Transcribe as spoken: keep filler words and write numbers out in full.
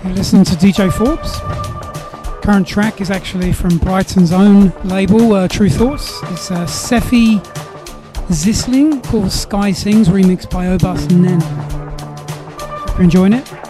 You're listening to D J Forbes. Current track is actually from Brighton's own label, uh, True Thoughts. It's uh, Sefi Zisling called Sky Sings, remixed by Obus Nen. Hope you're enjoying it.